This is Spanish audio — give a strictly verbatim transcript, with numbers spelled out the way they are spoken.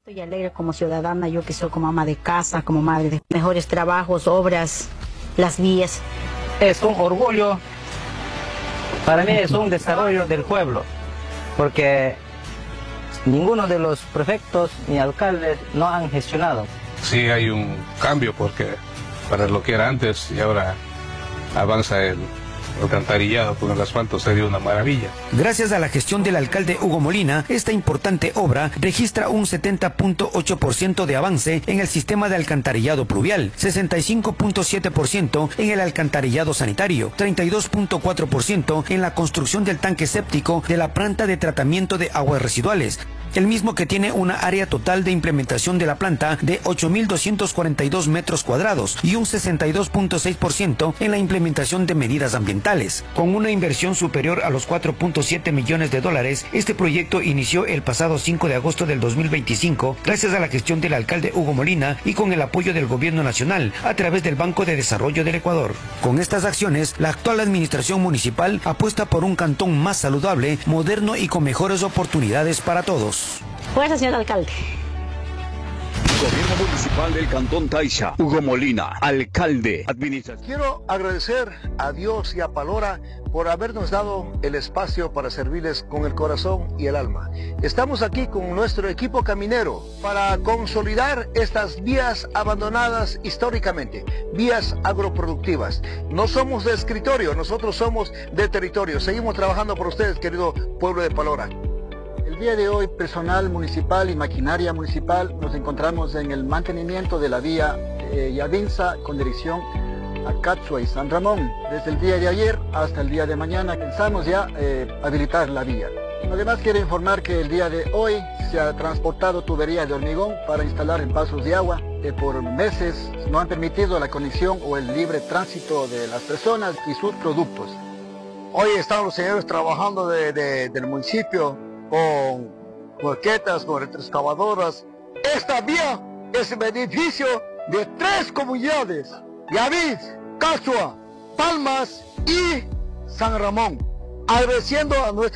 Estoy alegre como ciudadana, yo que soy como ama de casa, como madre de mejores trabajos, obras, las vías. Es un orgullo, para mí es un desarrollo del pueblo, porque ninguno de los prefectos ni alcaldes no han gestionado. Sí hay un cambio, porque para lo que era antes y ahora avanza el alcantarillado con el asfalto, sería una maravilla. Gracias a la gestión del alcalde Hugo Molina, esta importante obra registra un setenta punto ocho por ciento de avance en el sistema de alcantarillado pluvial, sesenta y cinco punto siete por ciento en el alcantarillado sanitario, treinta y dos punto cuatro por ciento en la construcción del tanque séptico de la planta de tratamiento de aguas residuales, el mismo que tiene una área total de implementación de la planta de ocho mil doscientos cuarenta y dos metros cuadrados y un sesenta y dos punto seis por ciento en la implementación de medidas ambientales. Con una inversión superior a los cuatro punto siete millones de dólares, este proyecto inició el pasado cinco de agosto del dos mil veinticinco gracias a la gestión del alcalde Hugo Molina y con el apoyo del gobierno nacional a través del Banco de Desarrollo del Ecuador. Con estas acciones, la actual administración municipal apuesta por un cantón más saludable, moderno y con mejores oportunidades para todos. Fuerza, señor alcalde. Gobierno Municipal del Cantón Taixa, Hugo Molina, alcalde, administración. Quiero agradecer a Dios y a Palora por habernos dado el espacio para servirles con el corazón y el alma. Estamos aquí con nuestro equipo caminero para consolidar estas vías abandonadas históricamente, vías agroproductivas. No somos de escritorio, nosotros somos de territorio. Seguimos trabajando por ustedes, querido pueblo de Palora. El día de hoy, personal municipal y maquinaria municipal, nos encontramos en el mantenimiento de la vía eh, Yavinza con dirección a Catsua y San Ramón. Desde el día de ayer hasta el día de mañana pensamos ya eh, habilitar la vía. Además quiero informar que el día de hoy se ha transportado tubería de hormigón para instalar en pasos de agua que por meses no han permitido la conexión o el libre tránsito de las personas y sus productos. Hoy están los señores trabajando de, de, del municipio con maquetas, con retroexcavadoras. Esta vía es un beneficio de tres comunidades: Yaviz, Catsua, Palmas y San Ramón, agradeciendo a nuestra